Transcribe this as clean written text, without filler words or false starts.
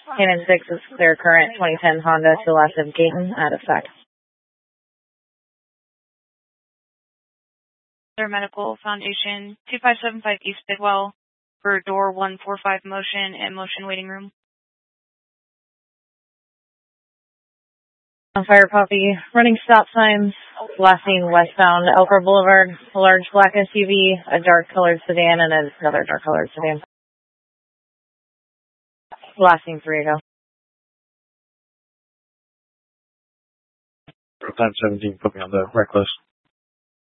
Cannon 6 is clear current, 2010 Honda Civic of Gayton at effect. Their Medical Foundation, 2575 East Bidwell, for door 145 motion and motion waiting room. On Fire Poppy, running stop signs, last seen westbound Elker Boulevard, a large black SUV, a dark colored sedan, and another dark colored sedan. Last seen 3 ago. Time 17, put me on the rec list.